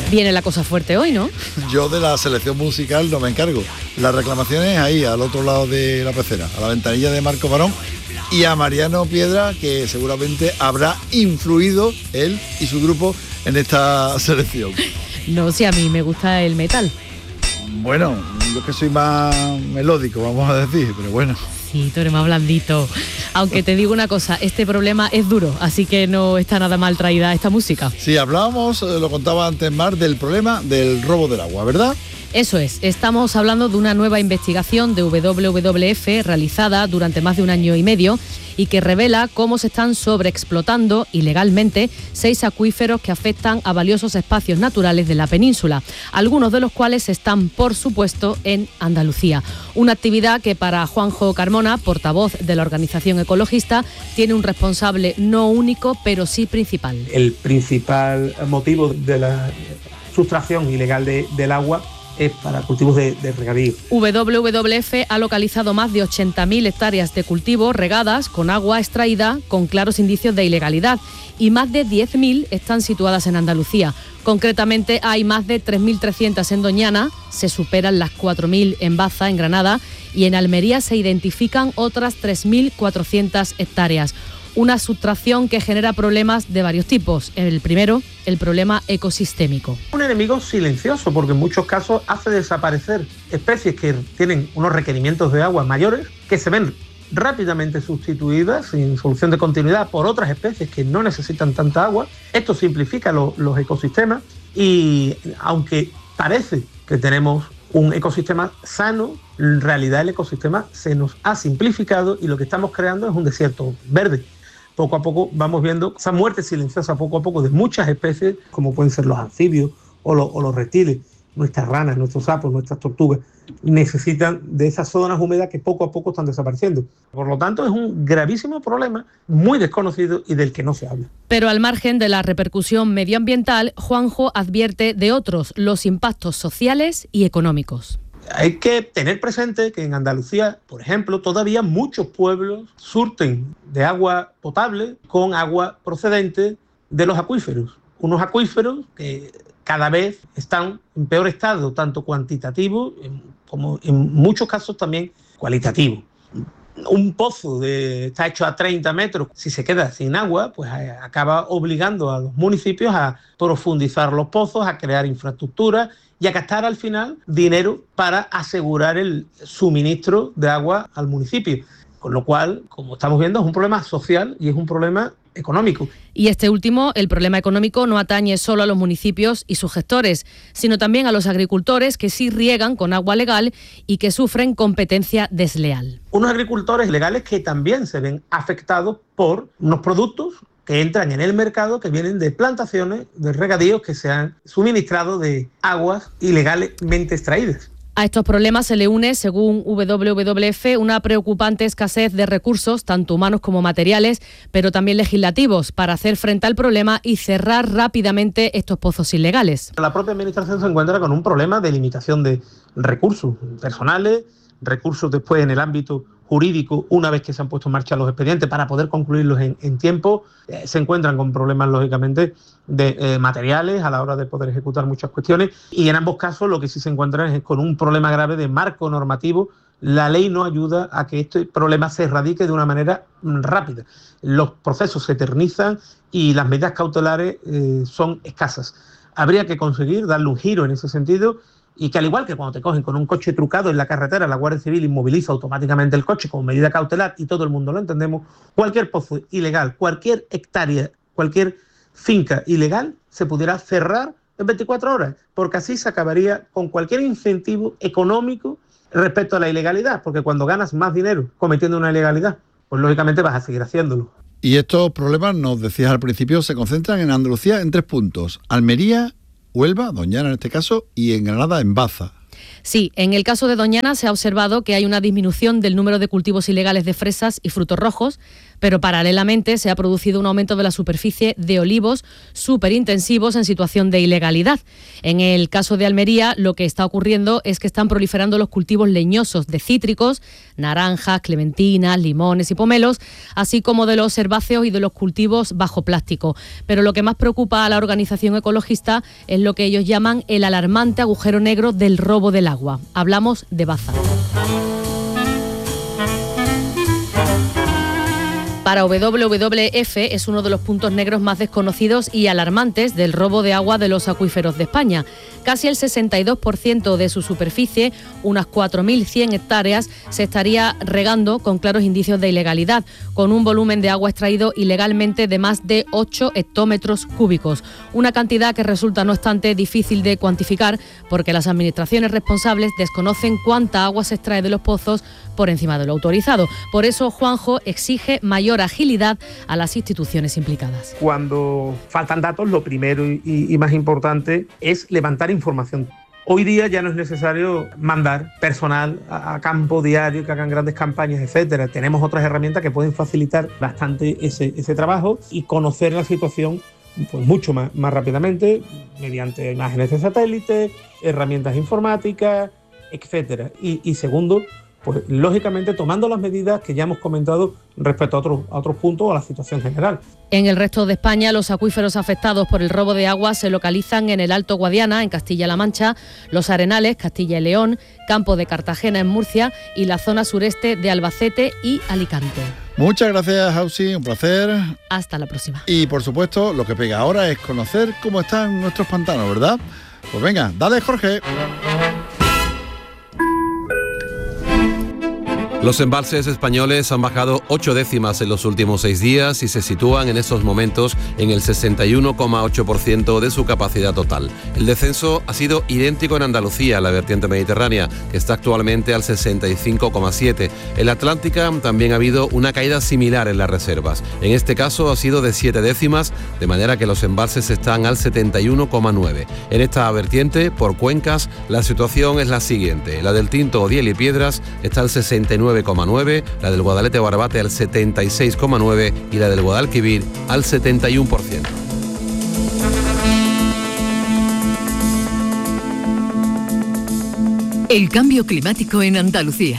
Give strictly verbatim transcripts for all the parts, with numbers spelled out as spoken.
Viene la cosa fuerte hoy, ¿no? Yo de la selección musical no me encargo. La reclamación es ahí, al otro lado de la pecera, a la ventanilla de Marco Barón y a Mariano Piedra, que seguramente habrá influido él y su grupo en esta selección. No, si a mí me gusta el metal. Bueno, yo que soy más melódico, vamos a decir, pero bueno. Sí, tú eres más blandito. Aunque te digo una cosa, este problema es duro, así que no está nada mal traída esta música. Sí, hablábamos, lo contaba antes Mar, del problema del robo del agua, ¿verdad? Eso es, estamos hablando de una nueva investigación de W W F realizada durante más de un año y medio y que revela cómo se están sobreexplotando ilegalmente seis acuíferos que afectan a valiosos espacios naturales de la península, algunos de los cuales están, por supuesto, en Andalucía. Una actividad que para Juanjo Carmona, portavoz de la organización ecologista, tiene un responsable no único, pero sí principal. El principal motivo de la sustracción ilegal de, del agua es para cultivos de, de regadío. W W F ha localizado más de ochenta mil hectáreas de cultivo regadas con agua extraída con claros indicios de ilegalidad y más de diez mil están situadas en Andalucía. Concretamente hay más de tres mil trescientas en Doñana, se superan las cuatro mil en Baza, en Granada, y en Almería se identifican otras tres mil cuatrocientas hectáreas. Una sustracción que genera problemas de varios tipos. El primero, el problema ecosistémico. Un enemigo silencioso, porque en muchos casos hace desaparecer especies que tienen unos requerimientos de agua mayores, que se ven rápidamente sustituidas sin solución de continuidad por otras especies que no necesitan tanta agua. Esto simplifica lo, los ecosistemas y aunque parece que tenemos un ecosistema sano, en realidad el ecosistema se nos ha simplificado y lo que estamos creando es un desierto verde. Poco a poco vamos viendo esa muerte silenciosa poco a poco de muchas especies, como pueden ser los anfibios o, lo, o los reptiles. Nuestras ranas, nuestros sapos, nuestras tortugas necesitan de esas zonas húmedas que poco a poco están desapareciendo. Por lo tanto, es un gravísimo problema, muy desconocido y del que no se habla. Pero al margen de la repercusión medioambiental, Juanjo advierte de otros, los impactos sociales y económicos. Hay que tener presente que en Andalucía, por ejemplo, todavía muchos pueblos surten de agua potable con agua procedente de los acuíferos. Unos acuíferos que cada vez están en peor estado, tanto cuantitativo como en muchos casos también cualitativo. Un pozo de, está hecho a treinta metros, si se queda sin agua, pues acaba obligando a los municipios a profundizar los pozos, a crear infraestructuras y a gastar al final dinero para asegurar el suministro de agua al municipio. Con lo cual, como estamos viendo, es un problema social y es un problema económico. Y este último, el problema económico, no atañe solo a los municipios y sus gestores, sino también a los agricultores que sí riegan con agua legal y que sufren competencia desleal. Unos agricultores legales que también se ven afectados por unos productos que entran en el mercado que vienen de plantaciones, de regadíos que se han suministrado de aguas ilegalmente extraídas. A estos problemas se le une, según W W F, una preocupante escasez de recursos, tanto humanos como materiales, pero también legislativos, para hacer frente al problema y cerrar rápidamente estos pozos ilegales. La propia administración se encuentra con un problema de limitación de recursos personales, recursos después en el ámbito jurídico, una vez que se han puesto en marcha los expedientes para poder concluirlos en, en tiempo. Eh, se encuentran con problemas, lógicamente, de eh, materiales a la hora de poder ejecutar muchas cuestiones y en ambos casos lo que sí se encuentran es con un problema grave de marco normativo. La ley no ayuda a que este problema se erradique de una manera mm, rápida. Los procesos se eternizan y las medidas cautelares eh, son escasas. Habría que conseguir darle un giro en ese sentido y que al igual que cuando te cogen con un coche trucado en la carretera, la Guardia Civil inmoviliza automáticamente el coche como medida cautelar y todo el mundo lo entendemos, cualquier pozo ilegal, cualquier hectárea, cualquier finca ilegal se pudiera cerrar en veinticuatro horas, porque así se acabaría con cualquier incentivo económico respecto a la ilegalidad, porque cuando ganas más dinero cometiendo una ilegalidad, pues lógicamente vas a seguir haciéndolo. Y estos problemas, nos decías al principio, se concentran en Andalucía en tres puntos: Almería, Huelva, Doñana en este caso, y en Granada, en Baza. Sí, en el caso de Doñana se ha observado que hay una disminución del número de cultivos ilegales de fresas y frutos rojos, Pero paralelamente se ha producido un aumento de la superficie de olivos superintensivos en situación de ilegalidad. En el caso de Almería, lo que está ocurriendo es que están proliferando los cultivos leñosos de cítricos, naranjas, clementinas, limones y pomelos, así como de los herbáceos y de los cultivos bajo plástico. Pero lo que más preocupa a la organización ecologista es lo que ellos llaman el alarmante agujero negro del robo del agua. Hablamos de baza. Para W W F es uno de los puntos negros más desconocidos y alarmantes del robo de agua de los acuíferos de España. Casi el sesenta y dos por ciento de su superficie, unas cuatro mil cien hectáreas, se estaría regando con claros indicios de ilegalidad, con un volumen de agua extraído ilegalmente de más de ocho hectómetros cúbicos. Una cantidad que resulta, no obstante, difícil de cuantificar porque las administraciones responsables desconocen cuánta agua se extrae de los pozos por encima de lo autorizado. Por eso, Juanjo exige mayor agilidad a las instituciones implicadas. Cuando faltan datos, lo primero y, y más importante es levantar información. Hoy día ya no es necesario mandar personal a, a campo diario que hagan grandes campañas, etcétera. Tenemos otras herramientas que pueden facilitar bastante ese, ese trabajo y conocer la situación pues mucho más, más rápidamente mediante imágenes de satélite, herramientas informáticas, etcétera. Y, y segundo, pues lógicamente tomando las medidas que ya hemos comentado respecto a otros, a otros puntos o a la situación general. En el resto de España, los acuíferos afectados por el robo de agua se localizan en el Alto Guadiana, en Castilla-La Mancha, Los Arenales, Castilla y León, Campo de Cartagena, en Murcia, y la zona sureste de Albacete y Alicante. Muchas gracias, Ausi, un placer. Hasta la próxima. Y por supuesto, lo que pega ahora es conocer cómo están nuestros pantanos, ¿verdad? Pues venga, dale, Jorge. Los embalses españoles han bajado ocho décimas en los últimos seis días y se sitúan en estos momentos en el sesenta y uno coma ocho por ciento de su capacidad total. El descenso ha sido idéntico en Andalucía, la vertiente mediterránea, que está actualmente al sesenta y cinco coma siete por ciento. En la Atlántica también ha habido una caída similar en las reservas. En este caso ha sido de siete décimas, de manera que los embalses están al setenta y uno coma nueve por ciento. En esta vertiente, por cuencas, la situación es la siguiente. La del Tinto, Odiel y Piedras está al sesenta y nueve coma nueve, la del Guadalete Barbate al setenta y seis coma nueve y la del Guadalquivir al setenta y uno por ciento. El cambio climático en Andalucía.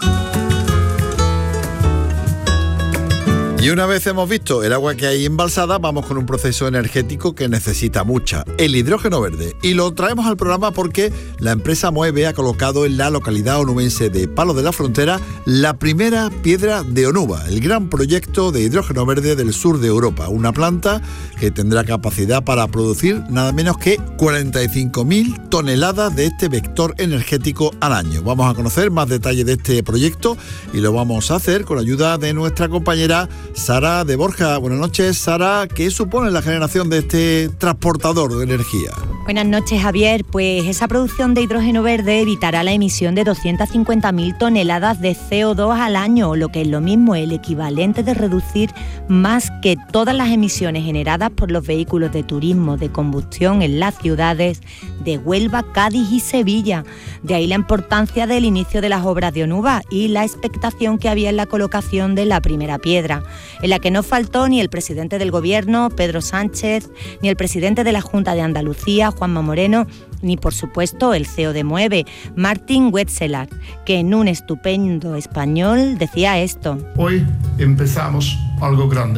Y una vez hemos visto el agua que hay embalsada, vamos con un proceso energético que necesita mucha, el hidrógeno verde. Y lo traemos al programa porque la empresa Moeve ha colocado en la localidad onubense de Palos de la Frontera la primera piedra de Onuba, el gran proyecto de hidrógeno verde del sur de Europa. Una planta que tendrá capacidad para producir nada menos que cuarenta y cinco mil toneladas de este vector energético al año. Vamos a conocer más detalles de este proyecto y lo vamos a hacer con la ayuda de nuestra compañera Sara de Borja. Buenas noches, Sara. ¿Qué supone la generación de este transportador de energía? Buenas noches, Javier. Pues esa producción de hidrógeno verde evitará la emisión de doscientas cincuenta mil toneladas de C O dos al año, lo que es lo mismo, el equivalente de reducir más que todas las emisiones generadas por los vehículos de turismo de combustión en las ciudades de Huelva, Cádiz y Sevilla. De ahí la importancia del inicio de las obras de Onuba y la expectación que había en la colocación de la primera piedra, en la que no faltó ni el presidente del Gobierno, Pedro Sánchez, ni el presidente de la Junta de Andalucía, Juanma Moreno, ni por supuesto el C E O de Moeve, Martin Wetzeler, que en un estupendo español decía esto. Hoy empezamos algo grande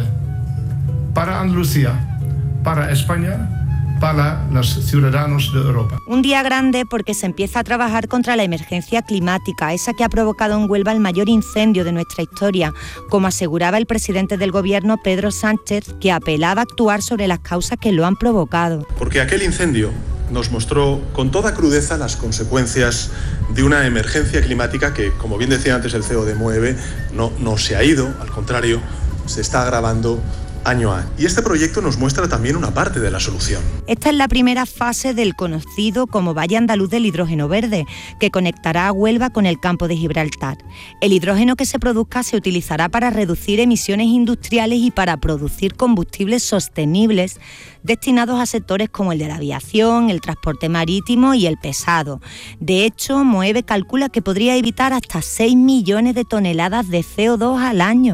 para Andalucía, para España, para los ciudadanos de Europa. Un día grande porque se empieza a trabajar contra la emergencia climática, esa que ha provocado en Huelva el mayor incendio de nuestra historia, como aseguraba el presidente del Gobierno, Pedro Sánchez, que apelaba a actuar sobre las causas que lo han provocado. Porque aquel incendio nos mostró con toda crudeza las consecuencias de una emergencia climática que, como bien decía antes el C E O de Moeve, no, no se ha ido, al contrario, se está agravando año a año. Y este proyecto nos muestra también una parte de la solución. Esta es la primera fase del conocido como Valle Andaluz del Hidrógeno Verde, que conectará a Huelva con el campo de Gibraltar. El hidrógeno que se produzca se utilizará para reducir emisiones industriales y para producir combustibles sostenibles destinados a sectores como el de la aviación, el transporte marítimo y el pesado. De hecho, Moeve calcula que podría evitar hasta seis millones de toneladas de C O dos al año.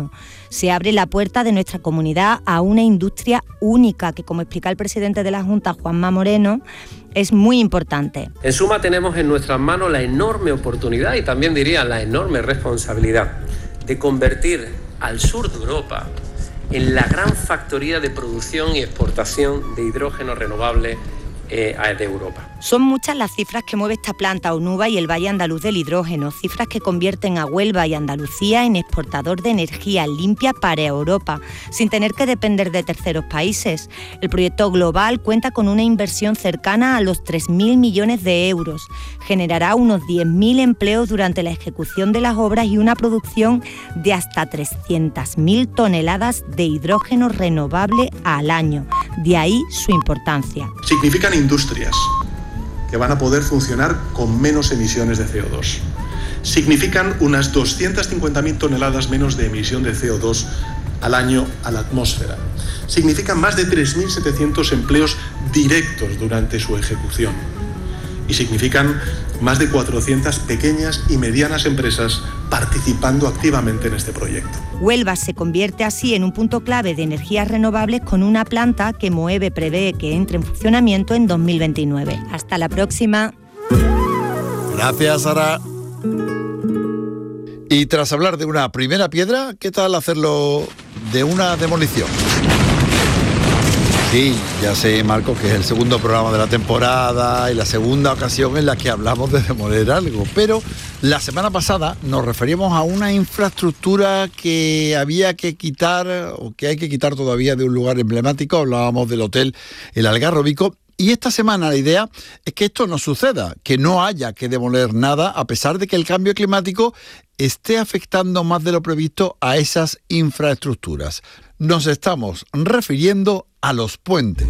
Se abre la puerta de nuestra comunidad a una industria única que, como explica el presidente de la Junta, Juanma Moreno, es muy importante. En suma, tenemos en nuestras manos la enorme oportunidad y también diría la enorme responsabilidad de convertir al sur de Europa en la gran factoría de producción y exportación de hidrógeno renovable eh, de Europa. Son muchas las cifras que mueve esta planta Onuba y el Valle Andaluz del Hidrógeno, cifras que convierten a Huelva y Andalucía en exportador de energía limpia para Europa, sin tener que depender de terceros países. El proyecto global cuenta con una inversión cercana a los tres mil millones de euros. Generará unos diez mil empleos durante la ejecución de las obras y una producción de hasta trescientas mil toneladas de hidrógeno renovable al año. De ahí su importancia. Significan industrias que van a poder funcionar con menos emisiones de C O dos. Significan unas doscientas cincuenta mil toneladas menos de emisión de C O dos al año a la atmósfera. Significan más de tres mil setecientos empleos directos durante su ejecución. Y significan más de cuatrocientas pequeñas y medianas empresas participando activamente en este proyecto. Huelva se convierte así en un punto clave de energías renovables con una planta que Moeve prevé que entre en funcionamiento en dos mil veintinueve. Hasta la próxima. Gracias, Sara. Y tras hablar de una primera piedra, ¿qué tal hacerlo de una demolición? Sí, ya sé, Marcos, que es el segundo programa de la temporada y la segunda ocasión en la que hablamos de demoler algo, pero la semana pasada nos referíamos a una infraestructura que había que quitar, o que hay que quitar todavía de un lugar emblemático. Hablábamos del hotel El Algarrobico. Y esta semana la idea es que esto no suceda, que no haya que demoler nada, a pesar de que el cambio climático esté afectando más de lo previsto a esas infraestructuras. Nos estamos refiriendo a los puentes.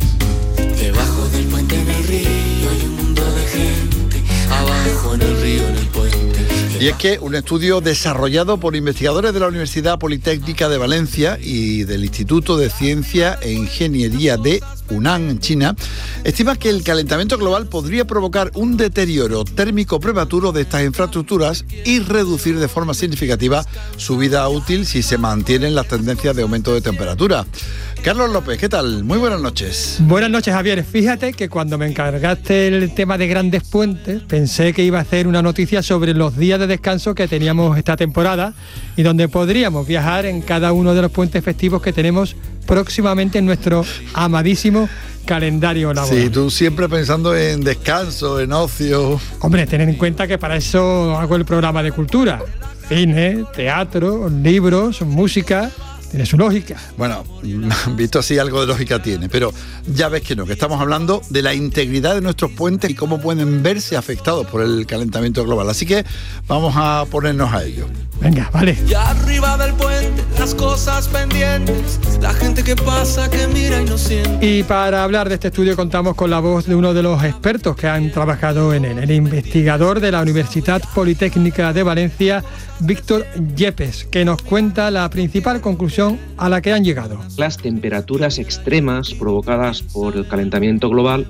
Debajo del puente en el río hay un mundo de gente, abajo en el río, en el puente. Y es que un estudio desarrollado por investigadores de la Universidad Politécnica de Valencia y del Instituto de Ciencia e Ingeniería de Hunan, en China, estima que el calentamiento global podría provocar un deterioro térmico prematuro de estas infraestructuras y reducir de forma significativa su vida útil si se mantienen las tendencias de aumento de temperatura. Carlos López, ¿qué tal? Muy buenas noches. Buenas noches, Javier. Fíjate que cuando me encargaste el tema de grandes puentes, pensé que iba a hacer una noticia sobre los días de descanso que teníamos esta temporada y donde podríamos viajar en cada uno de los puentes festivos que tenemos próximamente en nuestro amadísimo calendario laboral. Sí, tú siempre pensando en descanso, en ocio. Hombre, tened en cuenta que para eso hago el programa de cultura. Cine, teatro, libros, música. Tiene su lógica. Bueno, visto así, algo de lógica tiene, pero ya ves que no, que estamos hablando de la integridad de nuestros puentes y cómo pueden verse afectados por el calentamiento global. Así que vamos a ponernos a ello. Venga, vale. Ya arriba del puente, las cosas pendientes, la gente que pasa, que mira y no siente. Y para hablar de este estudio contamos con la voz de uno de los expertos que han trabajado en él, el investigador de la Universidad Politécnica de Valencia, Víctor Yepes, que nos cuenta la principal conclusión a la que han llegado. Las temperaturas extremas provocadas por el calentamiento global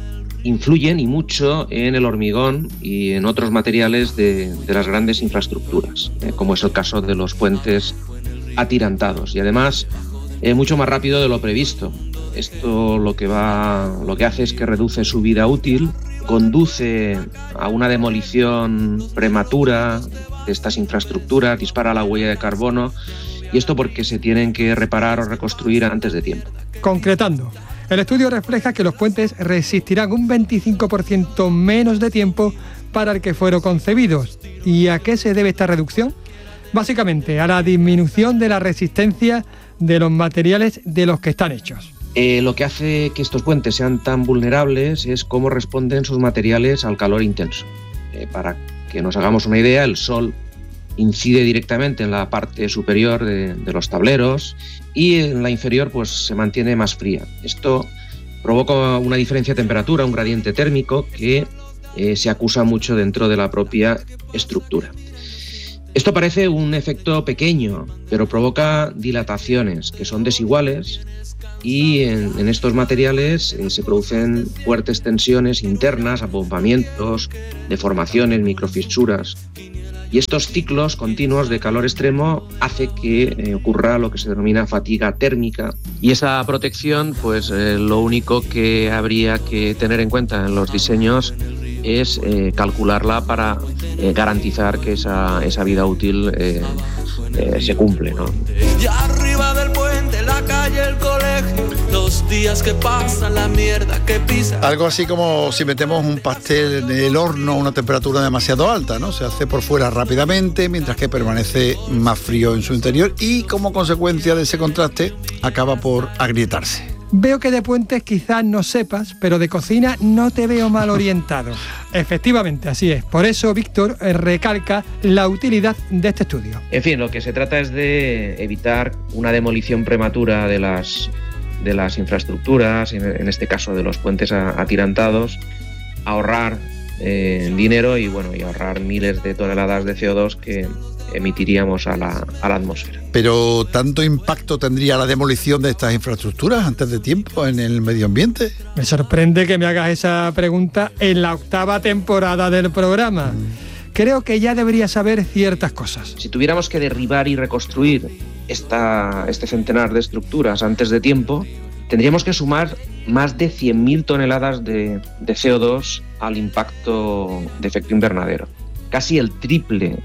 influyen y mucho en el hormigón y en otros materiales de, de las grandes infraestructuras, eh, como es el caso de los puentes atirantados, y además eh, mucho más rápido de lo previsto. Esto lo que va, lo que hace es que reduce su vida útil, conduce a una demolición prematura de estas infraestructuras, dispara la huella de carbono, y esto porque se tienen que reparar o reconstruir antes de tiempo. Concretando, el estudio refleja que los puentes resistirán un veinticinco por ciento menos de tiempo para el que fueron concebidos. ¿Y a qué se debe esta reducción? Básicamente a la disminución de la resistencia de los materiales de los que están hechos. Eh, lo que hace que estos puentes sean tan vulnerables es cómo responden sus materiales al calor intenso. Eh, para que nos hagamos una idea, el sol incide directamente en la parte superior de, de los tableros y en la inferior pues se mantiene más fría. Esto provoca una diferencia de temperatura, un gradiente térmico que eh, se acusa mucho dentro de la propia estructura. Esto parece un efecto pequeño, pero provoca dilataciones que son desiguales y en, en estos materiales eh, se producen fuertes tensiones internas, abombamientos, deformaciones, microfisuras. Y estos ciclos continuos de calor extremo hace que eh, ocurra lo que se denomina fatiga térmica. Y esa protección, pues eh, lo único que habría que tener en cuenta en los diseños es eh, calcularla para eh, garantizar que esa, esa vida útil eh, eh, se cumple, ¿no? Y arriba del puente, la calle, el colegio, los días que pasan, la mierda que pisa. Algo así como si metemos un pastel en el horno a una temperatura demasiado alta, ¿no? Se hace por fuera rápidamente, mientras que permanece más frío en su interior y como consecuencia de ese contraste acaba por agrietarse. Veo que de puentes quizás no sepas, pero de cocina no te veo mal orientado. Efectivamente, así es. Por eso Víctor recalca la utilidad de este estudio. En fin, lo que se trata es de evitar una demolición prematura de las, de las infraestructuras, en este caso de los puentes atirantados, ahorrar eh, dinero y, bueno, y ahorrar miles de toneladas de C O dos que emitiríamos a la, a la atmósfera. Pero ¿tanto impacto tendría la demolición de estas infraestructuras antes de tiempo en el medio ambiente? Me sorprende que me hagas esa pregunta en la octava temporada del programa. Mm. Creo que ya debería saber ciertas cosas. Si tuviéramos que derribar y reconstruir esta, este centenar de estructuras antes de tiempo, tendríamos que sumar más de cien mil toneladas de, de C O dos al impacto de efecto invernadero. Casi el triple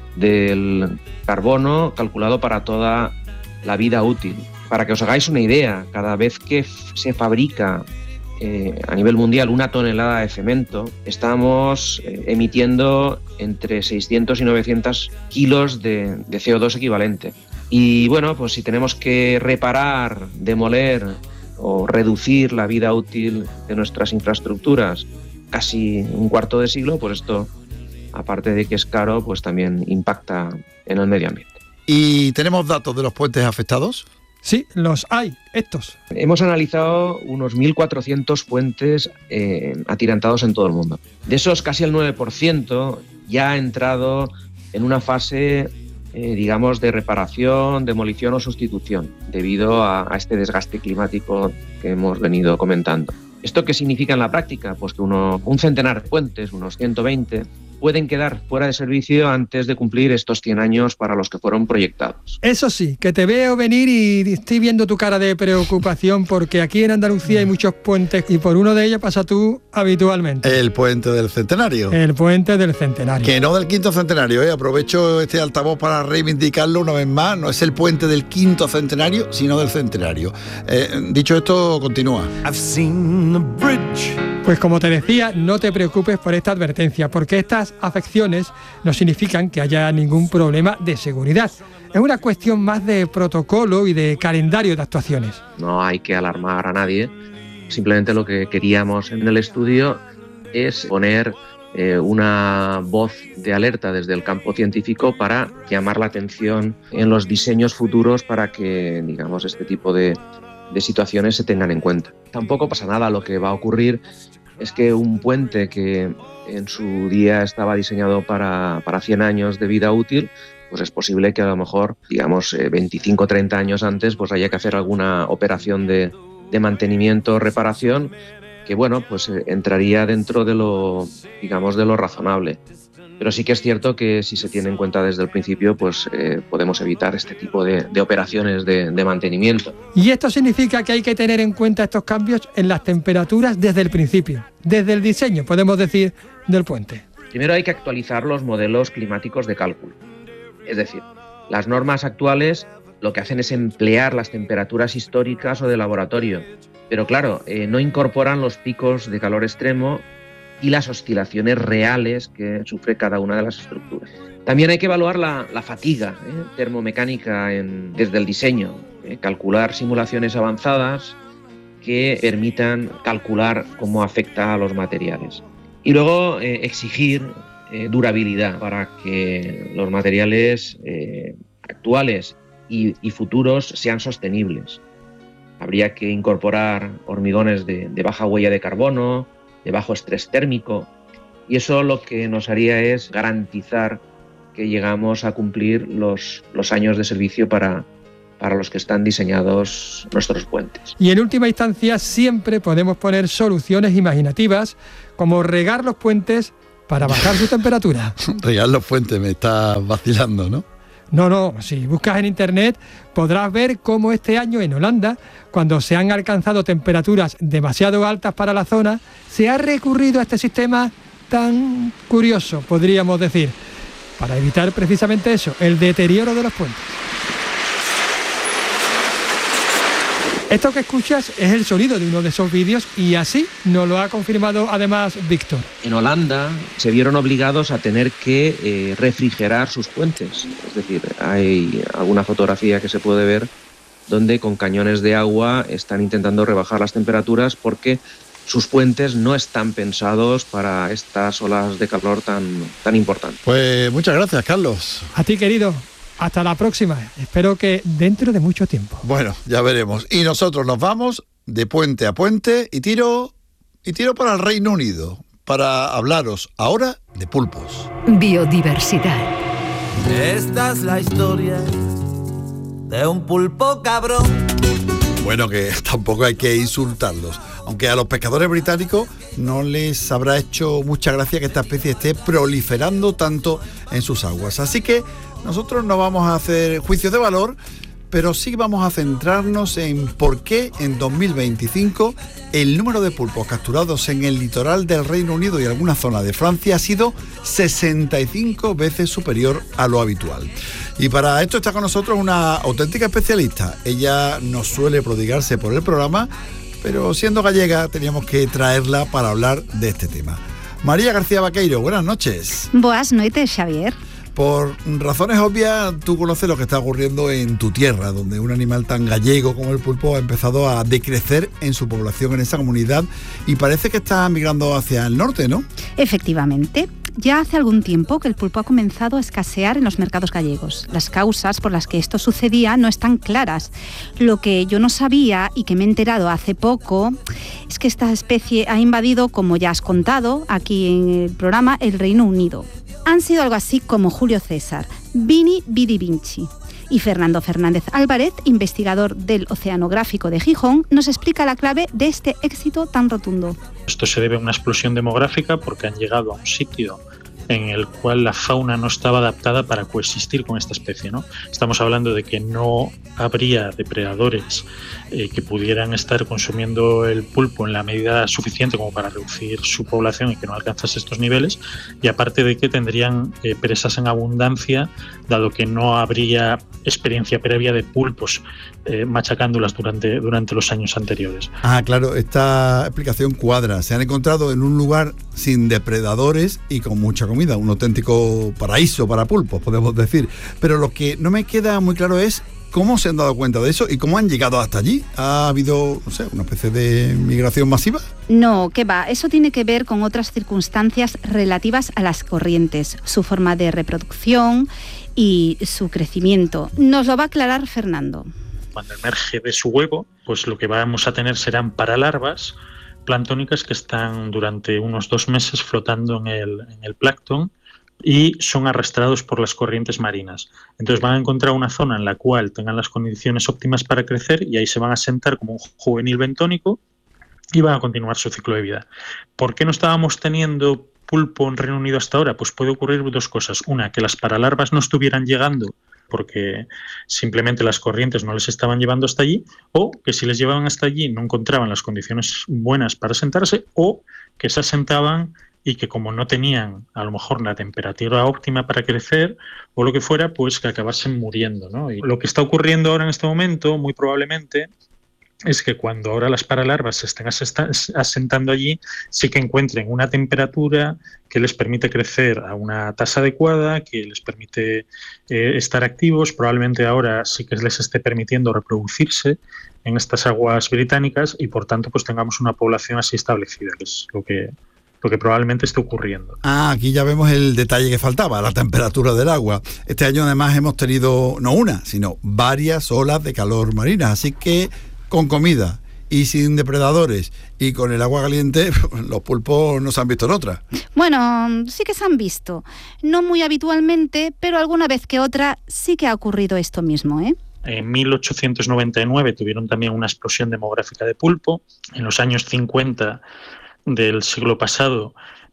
del carbono calculado para toda la vida útil. Para que os hagáis una idea, cada vez que f- se fabrica eh, a nivel mundial una tonelada de cemento, estamos eh, emitiendo entre seiscientos y novecientos kilos de, de C O dos equivalente. Y bueno, pues si tenemos que reparar, demoler o reducir la vida útil de nuestras infraestructuras casi un cuarto de siglo, pues esto, aparte de que es caro, pues también impacta en el medio ambiente. ¿Y tenemos datos de los puentes afectados? Sí, los hay, estos. Hemos analizado unos mil cuatrocientos puentes eh, atirantados en todo el mundo. De esos, casi el nueve por ciento ya ha entrado en una fase, eh, digamos, de reparación, demolición o sustitución, debido a, a este desgaste climático que hemos venido comentando. ¿Esto qué significa en la práctica? Pues que uno, un centenar de puentes, unos ciento veinte, pueden quedar fuera de servicio antes de cumplir estos cien años para los que fueron proyectados. Eso sí, que te veo venir y estoy viendo tu cara de preocupación porque aquí en Andalucía hay muchos puentes y por uno de ellos pasa tú habitualmente. El puente del centenario. El puente del centenario. Que no del quinto centenario, ¿eh? Aprovecho este altavoz para reivindicarlo una vez más. No es el puente del quinto centenario, sino del centenario. Eh, dicho esto, continúa. I've seen the bridge. Pues como te decía, no te preocupes por esta advertencia, porque estas afecciones no significan que haya ningún problema de seguridad. Es una cuestión más de protocolo y de calendario de actuaciones. No hay que alarmar a nadie. Simplemente lo que queríamos en el estudio es poner eh, una voz de alerta desde el campo científico para llamar la atención en los diseños futuros para que, digamos, este tipo de, de situaciones se tengan en cuenta. Tampoco pasa nada. Lo que va a ocurrir es que un puente que en su día estaba diseñado para, para cien años de vida útil, pues es posible que a lo mejor, digamos, eh, veinticinco o treinta años antes, pues haya que hacer alguna operación de, de mantenimiento o reparación que, bueno, pues eh, entraría dentro de lo, digamos, de lo razonable. Pero sí que es cierto que si se tiene en cuenta desde el principio, pues eh, podemos evitar este tipo de, de operaciones de, de mantenimiento. Y esto significa que hay que tener en cuenta estos cambios en las temperaturas desde el principio, desde el diseño, podemos decir, del puente. Primero hay que actualizar los modelos climáticos de cálculo. Es decir, las normas actuales lo que hacen es emplear las temperaturas históricas o de laboratorio, pero claro, eh, no incorporan los picos de calor extremo y las oscilaciones reales que sufre cada una de las estructuras. También hay que evaluar la, la fatiga ¿eh? termomecánica en, desde el diseño, ¿eh? calcular simulaciones avanzadas que permitan calcular cómo afecta a los materiales. Y luego eh, exigir eh, durabilidad para que los materiales eh, actuales y, y futuros sean sostenibles. Habría que incorporar hormigones de, de baja huella de carbono, de bajo estrés térmico, y eso lo que nos haría es garantizar que llegamos a cumplir los, los años de servicio para, para los que están diseñados nuestros puentes. Y en última instancia siempre podemos poner soluciones imaginativas como regar los puentes para bajar su temperatura. Regar los puentes, me está vacilando, ¿no? No, no, si buscas en internet podrás ver cómo este año en Holanda, cuando se han alcanzado temperaturas demasiado altas para la zona, se ha recurrido a este sistema tan curioso, podríamos decir, para evitar precisamente eso, el deterioro de los puentes. Esto que escuchas es el sonido de uno de esos vídeos y así nos lo ha confirmado además Víctor. En Holanda se vieron obligados a tener que eh, refrigerar sus puentes. Es decir, hay alguna fotografía que se puede ver donde con cañones de agua están intentando rebajar las temperaturas porque sus puentes no están pensados para estas olas de calor tan, tan importantes. Pues muchas gracias, Carlos. A ti, querido. Hasta la próxima. Espero que dentro de mucho tiempo. Bueno, ya veremos. Y nosotros nos vamos de puente a puente y tiro, y tiro para el Reino Unido para hablaros ahora de pulpos. Biodiversidad. Esta es la historia de un pulpo cabrón. Bueno, que tampoco hay que insultarlos. Aunque a los pescadores británicos no les habrá hecho mucha gracia que esta especie esté proliferando tanto en sus aguas. Así que nosotros no vamos a hacer juicios de valor, pero sí vamos a centrarnos en por qué en dos mil veinticinco el número de pulpos capturados en el litoral del Reino Unido y alguna zona de Francia ha sido sesenta y cinco veces superior a lo habitual. Y para esto está con nosotros una auténtica especialista. Ella no suele prodigarse por el programa, pero siendo gallega teníamos que traerla para hablar de este tema. María García Vaqueiro, buenas noches. Boas noites, Xavier. Por razones obvias, tú conoces lo que está ocurriendo en tu tierra, donde un animal tan gallego como el pulpo ha empezado a decrecer en su población en esa comunidad y parece que está migrando hacia el norte, ¿no? Efectivamente. Ya hace algún tiempo que el pulpo ha comenzado a escasear en los mercados gallegos. Las causas por las que esto sucedía no están claras. Lo que yo no sabía y que me he enterado hace poco es que esta especie ha invadido, como ya has contado aquí en el programa, el Reino Unido. Han sido algo así como Julio César, Vini Vidi Vinci. Y Fernando Fernández Álvarez, investigador del Oceanográfico de Gijón, nos explica la clave de este éxito tan rotundo. Esto se debe a una explosión demográfica porque han llegado a un sitio en el cual la fauna no estaba adaptada para coexistir con esta especie, ¿no? Estamos hablando de que no habría depredadores eh, que pudieran estar consumiendo el pulpo en la medida suficiente como para reducir su población y que no alcanzase estos niveles, y aparte de que tendrían eh, presas en abundancia, dado que no habría experiencia previa de pulpos eh, machacándolas durante, durante los años anteriores. Ah, claro, esta explicación cuadra. Se han encontrado en un lugar sin depredadores y con mucha comida, un auténtico paraíso para pulpos, podemos decir. Pero lo que no me queda muy claro es cómo se han dado cuenta de eso y cómo han llegado hasta allí. ¿Ha habido, no sé, una especie de migración masiva? No, ¿qué va? Eso tiene que ver con otras circunstancias relativas a las corrientes, su forma de reproducción y su crecimiento. Nos lo va a aclarar Fernando. Cuando emerge de su huevo, pues lo que vamos a tener serán paralarvas planctónicas que están durante unos dos meses flotando en el, en el plancton y son arrastrados por las corrientes marinas. Entonces van a encontrar una zona en la cual tengan las condiciones óptimas para crecer y ahí se van a sentar como un juvenil bentónico y van a continuar su ciclo de vida. ¿Por qué no estábamos teniendo pulpo en Reino Unido hasta ahora? Pues puede ocurrir dos cosas. Una, que las paralarvas no estuvieran llegando porque simplemente las corrientes no les estaban llevando hasta allí, o que si les llevaban hasta allí no encontraban las condiciones buenas para sentarse, o que se asentaban y que como no tenían a lo mejor la temperatura óptima para crecer o lo que fuera, pues que acabasen muriendo, ¿no? Y lo que está ocurriendo ahora en este momento, muy probablemente, es que cuando ahora las paralarvas se estén asentando allí, sí que encuentren una temperatura que les permite crecer a una tasa adecuada, que les permite eh, estar activos. Probablemente ahora sí que les esté permitiendo reproducirse en estas aguas británicas y por tanto pues tengamos una población así establecida, que es lo que, lo que probablemente esté ocurriendo. Ah, aquí ya vemos el detalle que faltaba, la temperatura del agua. Este año además hemos tenido no una, sino varias olas de calor marinas, así que con comida y sin depredadores y con el agua caliente, los pulpos no se han visto en otra. Bueno, sí que se han visto. No muy habitualmente, pero alguna vez que otra sí que ha ocurrido esto mismo, ¿eh? En mil ochocientos noventa y nueve tuvieron también una explosión demográfica de pulpo. En los años cincuenta del siglo pasado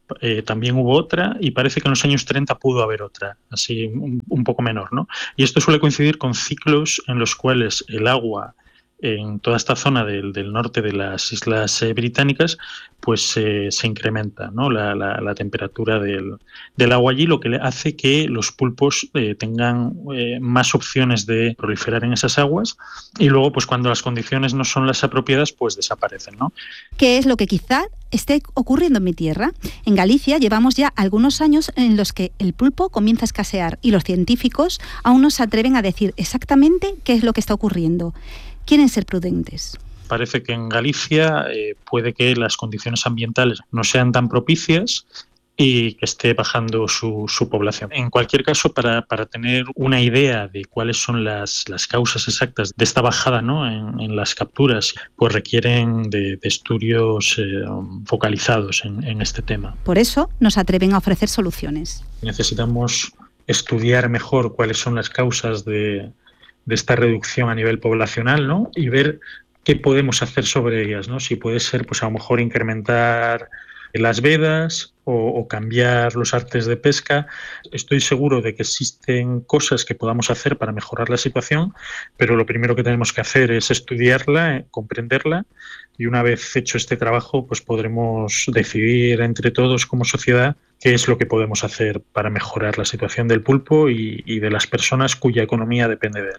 eh, también hubo otra y parece que en los años treinta pudo haber otra, así un, un poco menor, ¿no? Y esto suele coincidir con ciclos en los cuales el agua en toda esta zona del, del norte de las islas eh, británicas, pues eh, se incrementa, ¿no? la, la, la temperatura del, del agua allí, lo que le hace que los pulpos eh, tengan eh, más opciones de proliferar en esas aguas y luego, pues cuando las condiciones no son las apropiadas, pues desaparecen, ¿no? ¿Qué es lo que quizá esté ocurriendo en mi tierra? En Galicia llevamos ya algunos años en los que el pulpo comienza a escasear y los científicos aún no se atreven a decir exactamente qué es lo que está ocurriendo. Quieren ser prudentes. Parece que en Galicia eh, puede que las condiciones ambientales no sean tan propicias y que esté bajando su, su población. En cualquier caso, para, para tener una idea de cuáles son las, las causas exactas de esta bajada, ¿no? en, en las capturas, pues requieren de, de estudios eh, focalizados en, en este tema. Por eso nos atreven a ofrecer soluciones. Necesitamos estudiar mejor cuáles son las causas de de esta reducción a nivel poblacional, ¿no? Y ver qué podemos hacer sobre ellas, ¿no? Si puede ser, pues a lo mejor incrementar las vedas o, o cambiar los artes de pesca. Estoy seguro de que existen cosas que podamos hacer para mejorar la situación, pero lo primero que tenemos que hacer es estudiarla, comprenderla, y una vez hecho este trabajo, pues podremos decidir entre todos como sociedad qué es lo que podemos hacer para mejorar la situación del pulpo y, y de las personas cuya economía depende de él.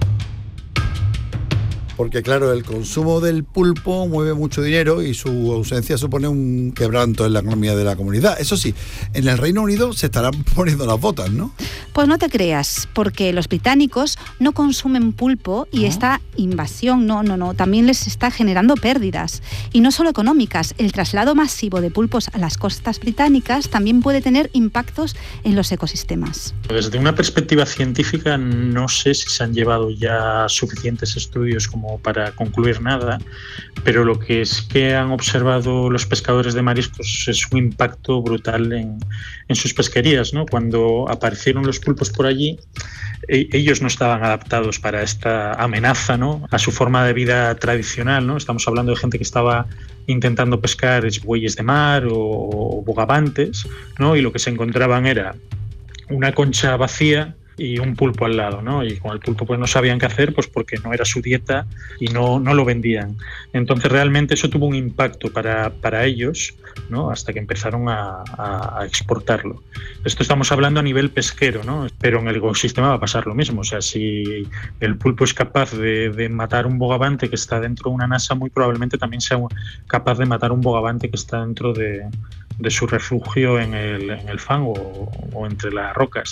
Porque claro, el consumo del pulpo mueve mucho dinero y su ausencia supone un quebranto en la economía de la comunidad. Eso sí, en el Reino Unido se estarán poniendo las botas, ¿no? Pues no te creas, porque los británicos no consumen pulpo y ¿no? Esta invasión, no, no, no, también les está generando pérdidas. Y no solo económicas, el traslado masivo de pulpos a las costas británicas también puede tener impactos en los ecosistemas. Desde una perspectiva científica, no sé si se han llevado ya suficientes estudios como para concluir nada, pero lo que es que han observado los pescadores de mariscos es un impacto brutal en, en sus pesquerías, ¿no? Cuando aparecieron los pulpos por allí, e- ellos no estaban adaptados para esta amenaza, ¿no? A su forma de vida tradicional, ¿no? Estamos hablando de gente que estaba intentando pescar esbueyes de mar o, o bogavantes, ¿no? Y lo que se encontraban era una concha vacía y un pulpo al lado, ¿no? Y con el pulpo pues no sabían qué hacer, pues porque no era su dieta y no, no lo vendían. Entonces realmente eso tuvo un impacto para, para ellos, ¿no? Hasta que empezaron a, a, a exportarlo. Esto estamos hablando a nivel pesquero, ¿no? Pero en el ecosistema va a pasar lo mismo. O sea, si el pulpo es capaz de, de matar un bogavante que está dentro de una nasa, muy probablemente también sea capaz de matar un bogavante que está dentro de, de su refugio en el, en el fango o, o entre las rocas.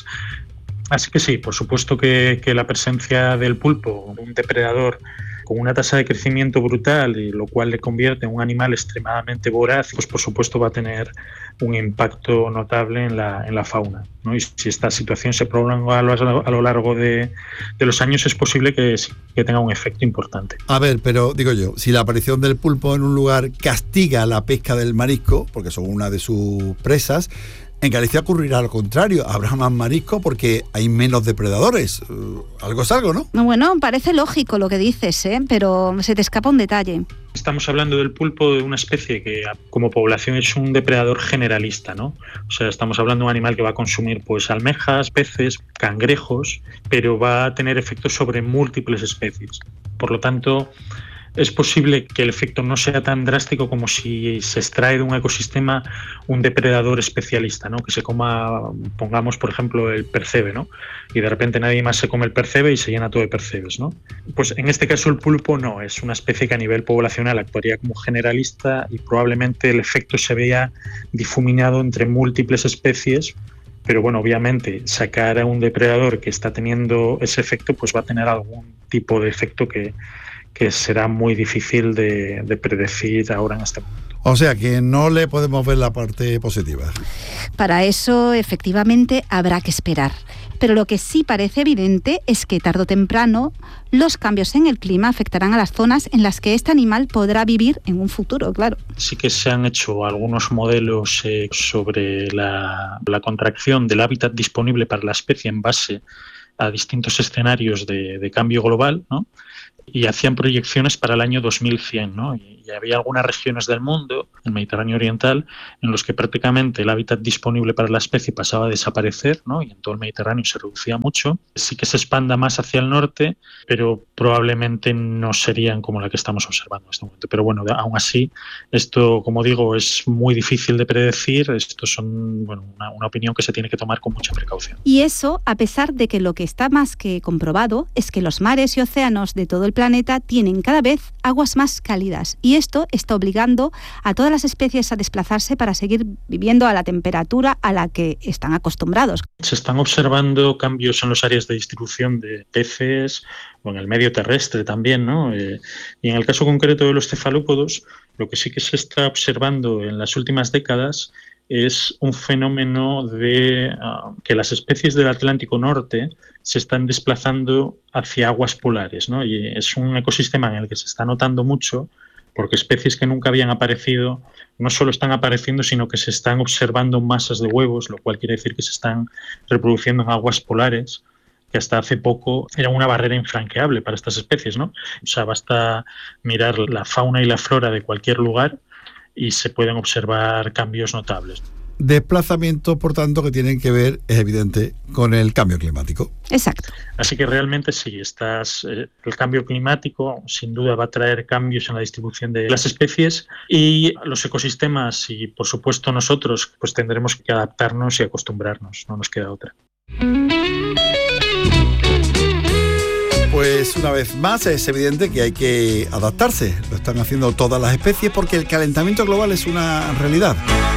Así que sí, por supuesto que, que la presencia del pulpo, un depredador con una tasa de crecimiento brutal y lo cual le convierte en un animal extremadamente voraz, pues por supuesto va a tener un impacto notable en la, en la fauna, ¿no? Y si esta situación se prolonga a lo, a lo largo de, de los años, es posible que, que tenga un efecto importante. A ver, pero digo yo, si la aparición del pulpo en un lugar castiga la pesca del marisco, porque son una de sus presas, en Galicia ocurrirá lo contrario, habrá más marisco porque hay menos depredadores. Uh, algo es algo, ¿no? Bueno, parece lógico lo que dices, ¿eh? Pero se te escapa un detalle. Estamos hablando del pulpo de una especie que como población es un depredador generalista, ¿no? O sea, estamos hablando de un animal que va a consumir pues almejas, peces, cangrejos, pero va a tener efectos sobre múltiples especies. Por lo tanto, es posible que el efecto no sea tan drástico como si se extrae de un ecosistema un depredador especialista, ¿no? Que se coma, pongamos, por ejemplo, el percebe, ¿no? Y de repente nadie más se come el percebe y se llena todo de percebes, ¿no? Pues en este caso el pulpo no, es una especie que a nivel poblacional actuaría como generalista y probablemente el efecto se vea difuminado entre múltiples especies. Pero bueno, obviamente sacar a un depredador que está teniendo ese efecto, pues va a tener algún tipo de efecto que que será muy difícil de, de predecir ahora en este momento. O sea que no le podemos ver la parte positiva. Para eso, efectivamente, habrá que esperar. Pero lo que sí parece evidente es que tarde o temprano los cambios en el clima afectarán a las zonas en las que este animal podrá vivir en un futuro, claro. Sí que se han hecho algunos modelos eh, sobre la, la contracción del hábitat disponible para la especie en base a distintos escenarios de, de cambio global, ¿no? y hacían proyecciones para el año dos mil cien, ¿no? Y, y había algunas regiones del mundo, el Mediterráneo oriental, en los que prácticamente el hábitat disponible para la especie pasaba a desaparecer, ¿no? Y en todo el Mediterráneo se reducía mucho. Sí que se expanda más hacia el norte, pero probablemente no serían como la que estamos observando en este momento. Pero bueno, aún así, esto, como digo, es muy difícil de predecir. Esto son, bueno, una, una opinión que se tiene que tomar con mucha precaución. Y eso, a pesar de que lo que está más que comprobado es que los mares y océanos de todo el planeta tienen cada vez aguas más cálidas, y esto está obligando a todas las especies a desplazarse para seguir viviendo a la temperatura a la que están acostumbrados. Se están observando cambios en las áreas de distribución de peces o en el medio terrestre también, ¿no? Eh, y en el caso concreto de los cefalópodos, lo que sí que se está observando en las últimas décadas es un fenómeno de uh, que las especies del Atlántico Norte se están desplazando hacia aguas polares, ¿no? Y es un ecosistema en el que se está notando mucho, porque especies que nunca habían aparecido no solo están apareciendo, sino que se están observando masas de huevos, lo cual quiere decir que se están reproduciendo en aguas polares, que hasta hace poco era una barrera infranqueable para estas especies, ¿no? O sea, basta mirar la fauna y la flora de cualquier lugar y se pueden observar cambios notables. Desplazamientos, por tanto, que tienen que ver, es evidente, con el cambio climático. Exacto. Así que realmente sí, estás, eh, el cambio climático sin duda va a traer cambios en la distribución de las especies, y los ecosistemas y, por supuesto, nosotros pues tendremos que adaptarnos y acostumbrarnos, no nos queda otra. Pues una vez más es evidente que hay que adaptarse. Lo están haciendo todas las especies porque el calentamiento global es una realidad.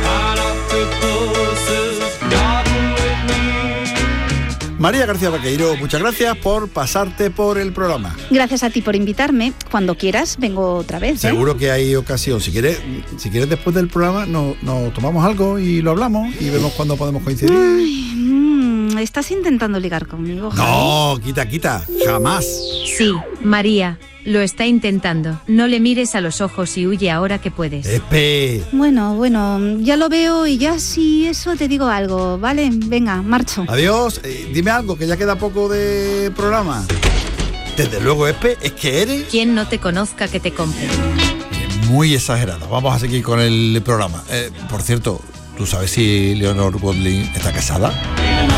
María García Vaqueiro, muchas gracias por pasarte por el programa. Gracias a ti por invitarme. Cuando quieras, vengo otra vez. ¿eh? Seguro que hay ocasión. Si quieres, si quieres después del programa, nos no tomamos algo y lo hablamos y vemos cuándo podemos coincidir. Ay, mmm, estás intentando ligar conmigo, Javi. No, quita, quita, jamás. Sí, María, lo está intentando. No le mires a los ojos y huye ahora que puedes. Espe. Bueno, bueno, ya lo veo y ya sí, eso te digo algo, ¿vale? Venga, marcho. Adiós, eh, dime algo, que ya queda poco de programa. Desde luego, Espe, es que eres... Quien no te conozca que te compre. Muy exagerado. Vamos a seguir con el programa. Eh, por cierto, ¿tú sabes si Leonor Watling está casada?